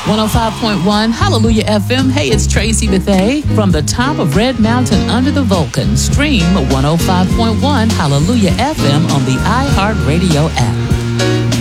105.1 Hallelujah FM. Hey, it's Tracy Bethay from the top of Red Mountain under the Vulcan. Stream 105.1 Hallelujah FM on the iHeartRadio app.